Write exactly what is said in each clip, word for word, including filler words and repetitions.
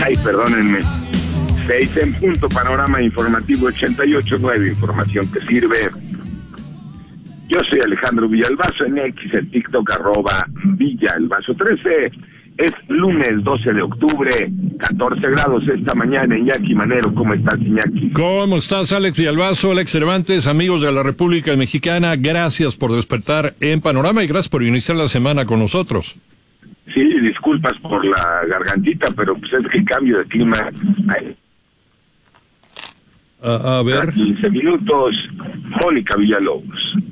Ay, perdónenme. Seis en punto, Panorama Informativo ochenta y ocho punto nueve, información que sirve. Yo soy Alejandro Villalbazo, en X, en TikTok, arroba Villalbazo trece. Es lunes doce de octubre, catorce grados esta mañana. Iñaki Manero, ¿cómo estás, Iñaki? ¿Cómo estás, Alex Villalbazo, Alex Cervantes, amigos de la República Mexicana? Gracias por despertar en Panorama y gracias por iniciar la semana con nosotros. Sí, disculpas por la gargantita, pero pues es que el cambio de clima... Ay, a, a ver... quince minutos, Mónica Villalobos.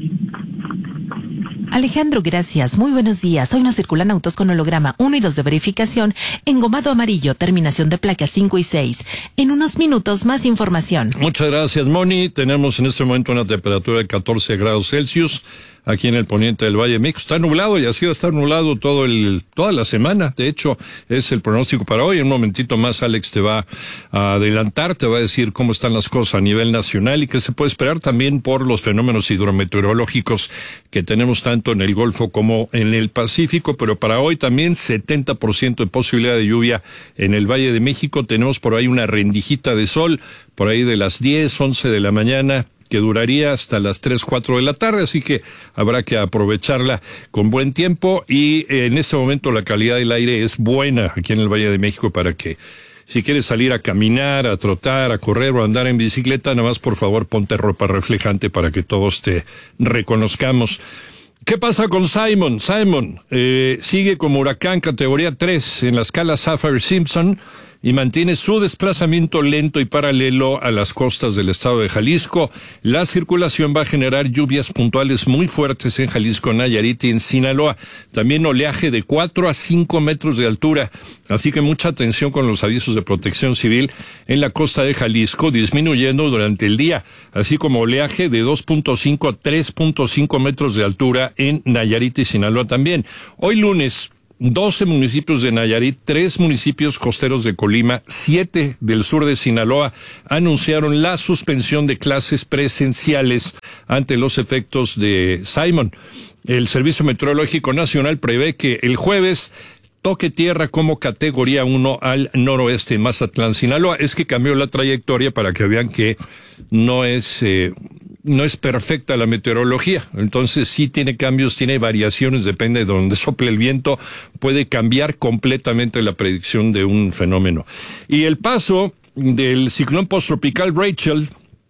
Alejandro, gracias. Muy buenos días. Hoy nos circulan autos con holograma uno y dos de verificación, engomado amarillo, terminación de placas cinco y seis. En unos minutos, más información. Muchas gracias, Moni. Tenemos en este momento una temperatura de catorce grados Celsius aquí en el poniente del Valle de México. Está nublado y así va a estar nublado todo el, toda la semana. De hecho, es el pronóstico para hoy. En un momentito más, Alex te va a adelantar, te va a decir cómo están las cosas a nivel nacional y qué se puede esperar también por los fenómenos hidrometeorológicos que tenemos tanto en el Golfo como en el Pacífico. Pero para hoy también setenta por ciento de posibilidad de lluvia en el Valle de México. Tenemos por ahí una rendijita de sol, por ahí de las diez, once de la mañana, que duraría hasta las tres, cuatro de la tarde, así que habrá que aprovecharla con buen tiempo y en este momento la calidad del aire es buena aquí en el Valle de México para que si quieres salir a caminar, a trotar, a correr o a andar en bicicleta, nada más por favor ponte ropa reflejante para que todos te reconozcamos. ¿Qué pasa con Simon? Simon eh, sigue como huracán categoría tres en la escala Saffir-Simpson y mantiene su desplazamiento lento y paralelo a las costas del estado de Jalisco. La circulación va a generar lluvias puntuales muy fuertes en Jalisco, Nayarit y en Sinaloa. También oleaje de cuatro a cinco metros de altura. Así que mucha atención con los avisos de protección civil en la costa de Jalisco, disminuyendo durante el día. Así como oleaje de dos punto cinco a tres punto cinco metros de altura en Nayarit y Sinaloa también. Hoy lunes, doce municipios de Nayarit, tres municipios costeros de Colima, siete del sur de Sinaloa anunciaron la suspensión de clases presenciales ante los efectos de Simon. El Servicio Meteorológico Nacional prevé que el jueves toque tierra como categoría uno al noroeste de Mazatlán, Sinaloa. Es que cambió la trayectoria para que vean que no es... Eh, No es perfecta la meteorología, entonces sí tiene cambios, tiene variaciones, depende de donde sople el viento, puede cambiar completamente la predicción de un fenómeno. Y el paso del ciclón posttropical Rachel,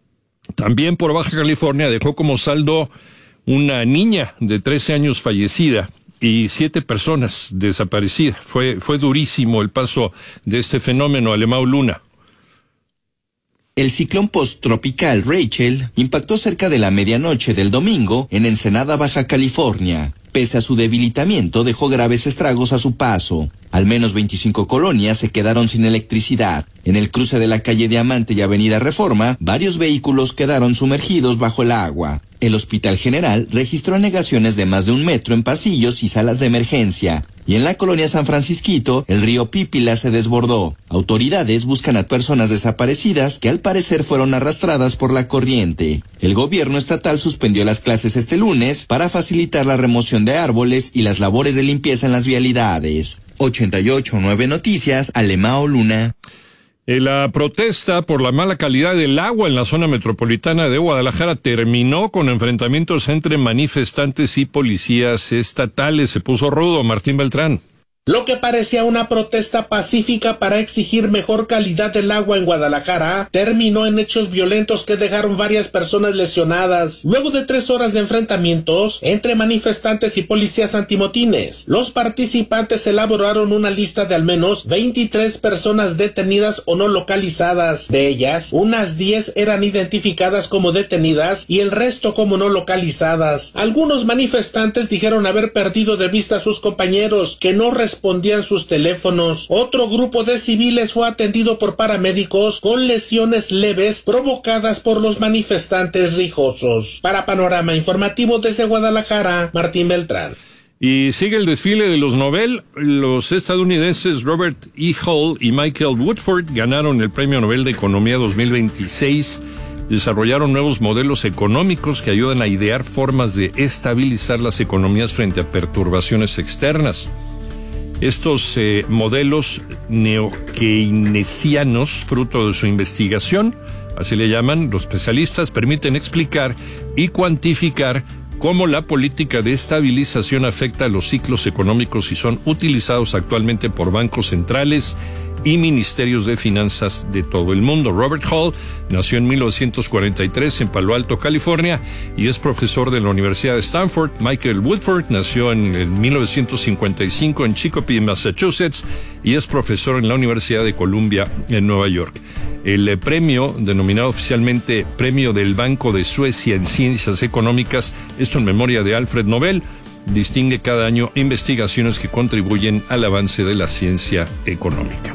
también por Baja California, dejó como saldo una niña de trece años fallecida y siete personas desaparecidas. Fue, fue durísimo el paso de este fenómeno, Alemão Luna. El ciclón posttropical Rachel impactó cerca de la medianoche del domingo en Ensenada, Baja California. Pese a su debilitamiento, dejó graves estragos a su paso. Al menos veinticinco colonias se quedaron sin electricidad. En el cruce de la calle Diamante y Avenida Reforma, varios vehículos quedaron sumergidos bajo el agua. El Hospital General registró anegaciones de más de un metro en pasillos y salas de emergencia. Y en la colonia San Francisquito, el río Pípila se desbordó. Autoridades buscan a personas desaparecidas que al parecer fueron arrastradas por la corriente. El gobierno estatal suspendió las clases este lunes para facilitar la remoción de árboles y las labores de limpieza en las vialidades. ochenta y ocho punto nueve Noticias, Alemão Luna. La protesta por la mala calidad del agua en la zona metropolitana de Guadalajara terminó con enfrentamientos entre manifestantes y policías estatales. Se puso rudo. Martín Beltrán. Lo que parecía una protesta pacífica para exigir mejor calidad del agua en Guadalajara terminó en hechos violentos que dejaron varias personas lesionadas. Luego de tres horas de enfrentamientos entre manifestantes y policías antimotines, los participantes elaboraron una lista de al menos veintitrés personas detenidas o no localizadas. De ellas, unas diez eran identificadas como detenidas y el resto como no localizadas. Algunos manifestantes dijeron haber perdido de vista a sus compañeros que no respondían respondían sus teléfonos. Otro grupo de civiles fue atendido por paramédicos con lesiones leves provocadas por los manifestantes rijosos. Para Panorama Informativo desde Guadalajara, Martín Beltrán. Y sigue el desfile de los Nobel. Los estadounidenses Robert E. Hall y Michael Woodford ganaron el Premio Nobel de Economía dos mil veintiséis. Desarrollaron nuevos modelos económicos que ayudan a idear formas de estabilizar las economías frente a perturbaciones externas. Estos eh, modelos neo-keynesianos, fruto de su investigación, así le llaman los especialistas, permiten explicar y cuantificar cómo la política de estabilización afecta a los ciclos económicos y son utilizados actualmente por bancos centrales y ministerios de finanzas de todo el mundo. Robert Hall nació en mil novecientos cuarenta y tres en Palo Alto, California, y es profesor de la Universidad de Stanford. Michael Woodford nació en, en mil novecientos cincuenta y cinco en Chicopee, Massachusetts, y es profesor en la Universidad de Columbia en Nueva York. El eh, premio, denominado oficialmente Premio del Banco de Suecia en Ciencias Económicas, esto en memoria de Alfred Nobel, distingue cada año investigaciones que contribuyen al avance de la ciencia económica.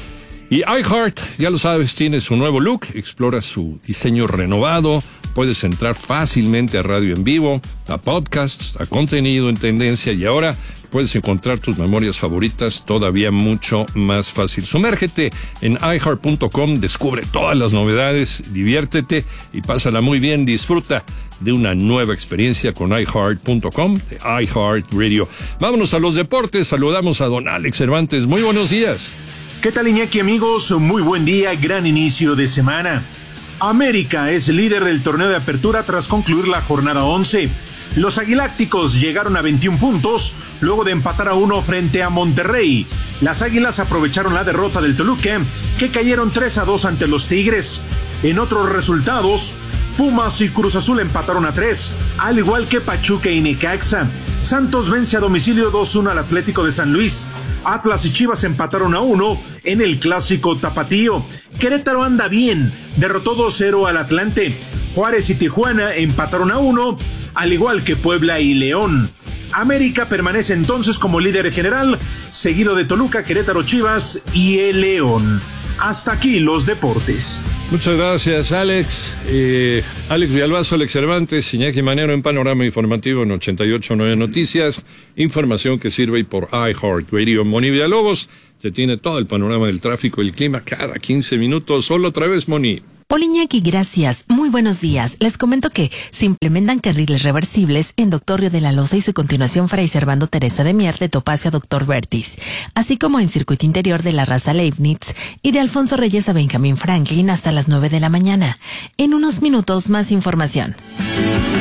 Y iHeart, ya lo sabes, tiene su nuevo look, explora su diseño renovado, puedes entrar fácilmente a radio en vivo, a podcasts, a contenido en tendencia y ahora puedes encontrar tus memorias favoritas todavía mucho más fácil. Sumérgete en i heart punto com, descubre todas las novedades, diviértete y pásala muy bien, disfruta de una nueva experiencia con i heart punto com, de iHeartRadio. Vámonos a los deportes, saludamos a don Alex Cervantes, muy buenos días. ¿Qué tal, Iñaki, amigos? Muy buen día, gran inicio de semana. América es líder del torneo de apertura tras concluir la jornada once. Los aguilácticos llegaron a veintiún puntos luego de empatar a uno frente a Monterrey. Las águilas aprovecharon la derrota del Toluca, que cayeron tres a dos ante los Tigres. En otros resultados, Pumas y Cruz Azul empataron a tres, al igual que Pachuca y Necaxa. Santos vence a domicilio dos uno al Atlético de San Luis. Atlas y Chivas empataron a uno en el clásico tapatío. Querétaro anda bien, derrotó dos cero al Atlante. Juárez y Tijuana empataron a uno, al igual que Puebla y León. América permanece entonces como líder general, seguido de Toluca, Querétaro, Chivas y el León. Hasta aquí los deportes. Muchas gracias, Alex. Eh, Alex Villalbazo, Alex Cervantes, Iñaki Manero en Panorama Informativo en ochenta y ocho punto nueve Noticias. Información que sirve por iHeartRadio. Moni Villalobos te tiene todo el panorama del tráfico y el clima cada quince minutos. Solo otra vez, Moni. Hola Iñaki, gracias. Muy buenos días. Les comento que se implementan carriles reversibles en Doctor Río de la Loza y su continuación Fray Servando Teresa de Mier de Topacio a Doctor Vertis, así como en circuito interior de la Raza Leibniz y de Alfonso Reyes a Benjamín Franklin hasta las nueve de la mañana. En unos minutos más información.